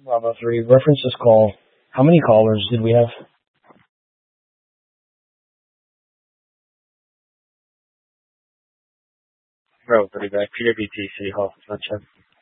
Bravo 3, reference this call. How many callers did we have? Bravo 3 back, PWT City Hall, Sunshine.